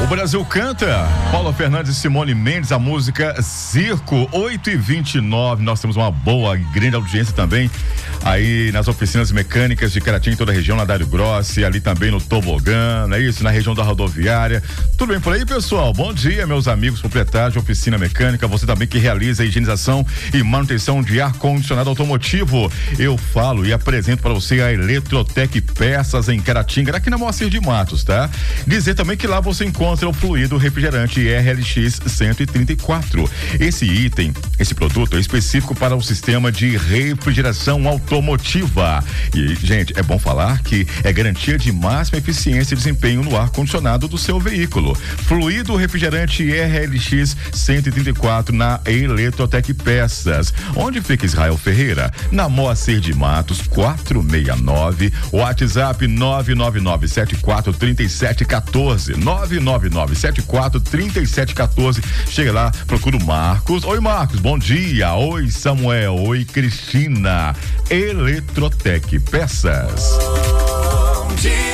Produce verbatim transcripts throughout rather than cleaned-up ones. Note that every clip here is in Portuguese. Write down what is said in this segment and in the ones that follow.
O Brasil canta. Paula Fernandes e Simone Mendes, a música Circo, oito e vinte e nove. Nós temos uma boa, grande audiência também aí nas oficinas mecânicas de Caratinga, em toda a região, na Dário Grossi, ali também no Tobogã, não é isso? Na região da rodoviária. Tudo bem por aí, pessoal? Bom dia, meus amigos proprietários de oficina mecânica. Você também que realiza a higienização e manutenção de ar-condicionado automotivo. Eu falo e apresento para você a Eletrotec Peças em Caratinga, aqui na Moacir de Matos, tá? Dizer também que lá você encontra o fluido refrigerante R L X cento e trinta e quatro. Esse item, esse produto é específico para o sistema de refrigeração automotiva. E, gente, é bom falar que é garantia de máxima eficiência e desempenho no ar-condicionado do seu veículo. Fluido refrigerante R L X cento e trinta e quatro na Eletrotec Peças. Onde fica Israel Ferreira? Na Moacir de Matos, quatrocentos e sessenta e nove, WhatsApp nove nove nove sete quatro três sete um quatro, nove nove nove sete quatro três sete um quatro. Chega lá, procura o Marcos. Oi, Marcos, bom dia. Oi, Samuel. Oi, Cristina. Eletrotec Peças. Bom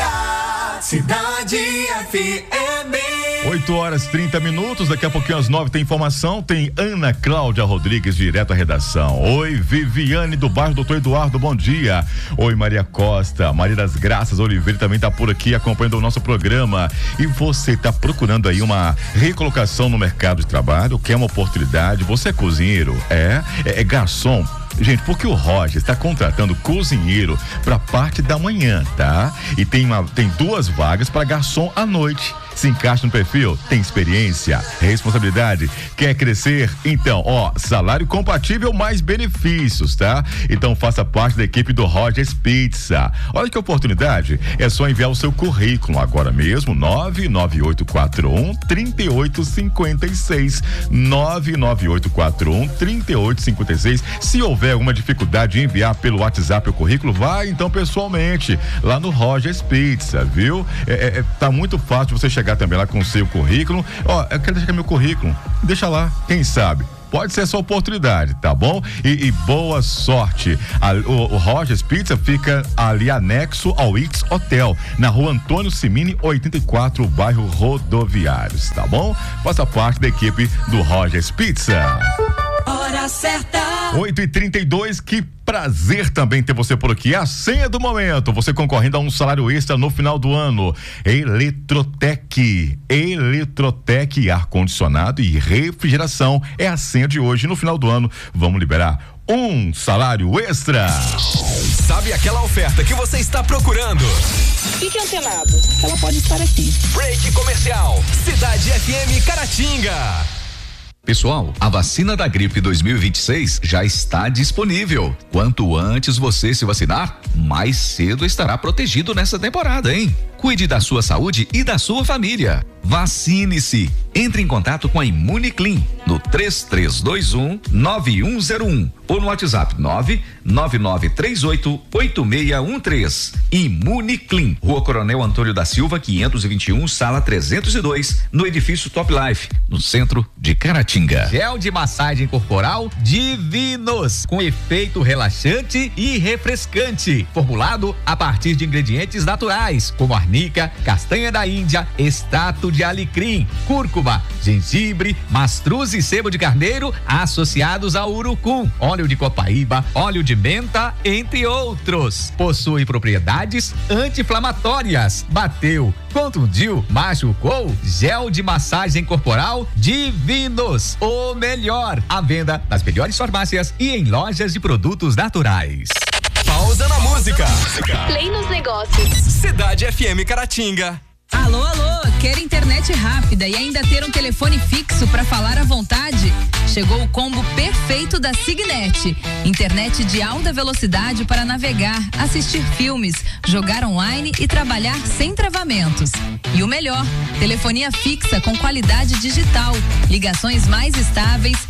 dia, Cidade F M. oito horas e trinta minutos, daqui a pouquinho às nove tem informação, tem Ana Cláudia Rodrigues, direto à redação. Oi, Viviane do bairro Doutor Eduardo, bom dia. Oi, Maria Costa, Maria das Graças Oliveira também tá por aqui acompanhando o nosso programa. E você tá procurando aí uma recolocação no mercado de trabalho, quer uma oportunidade, você é cozinheiro, é, é, é garçom. Gente, porque o Roger está contratando cozinheiro para parte da manhã, tá? E tem uma, tem duas vagas para garçom à noite. Se encaixa no perfil, tem experiência, responsabilidade, quer crescer? Então, ó, salário compatível mais benefícios, tá? Então faça parte da equipe do Rogers Pizza. Olha que oportunidade, é só enviar o seu currículo agora mesmo, nove nove oito quatro um três oito cinco seis, nove nove oito quatro um três oito cinco seis. Se houver alguma dificuldade de enviar pelo WhatsApp o currículo, vai então pessoalmente lá no Rogers Pizza, viu? É, é, tá muito fácil você chegar também lá com o seu currículo. Ó, eu quero deixar meu currículo, deixa lá, quem sabe? Pode ser essa oportunidade, tá bom? E, e boa sorte. A, o, o Rogers Pizza fica ali anexo ao X Hotel, na rua Antônio Cimini, oitenta e quatro, bairro Rodoviários, tá bom? Faça parte da equipe do Rogers Pizza. Hora certa. oito e trinta e dois, que prazer também ter você por aqui. A senha do momento, você concorrendo a um salário extra no final do ano. Eletrotec, Eletrotec, ar-condicionado e refrigeração é a senha de hoje. No final do ano, vamos liberar um salário extra. Sabe aquela oferta que você está procurando? Fique antenado, ela pode estar aqui. Break comercial, Cidade F M Caratinga. Pessoal, a vacina da gripe dois mil e vinte e seis já está disponível. Quanto antes você se vacinar, mais cedo estará protegido nessa temporada, hein? Cuide da sua saúde e da sua família. Vacine-se. Entre em contato com a Imuniclean no três três dois um nove um zero um ou no WhatsApp nove nove nove três oito oito seis um três. Imuniclean, Rua Coronel Antônio da Silva, quinhentos e vinte e um, sala trezentos e dois, no edifício Top Life, no centro de Caratinga. Gel de massagem corporal Divinos, com efeito relaxante e refrescante, formulado a partir de ingredientes naturais, como arnica, castanha da Índia, extrato de alecrim, cúrcuma, gengibre, mastruz e sebo de carneiro, associados ao urucum, óleo de copaíba, óleo de menta, entre outros. Possui propriedades anti-inflamatórias. Bateu, contundiu, machucou? Gel de massagem corporal Divinos, o melhor. À venda nas melhores farmácias e em lojas de produtos naturais. Pausa na música. Play nos negócios. Cidade F M Caratinga. Alô, alô, quer internet rápida e ainda ter um telefone fixo para falar à vontade? Chegou o combo perfeito da Signet. Internet de alta velocidade para navegar, assistir filmes, jogar online e trabalhar sem travamentos. E o melhor, telefonia fixa com qualidade digital, ligações mais estáveis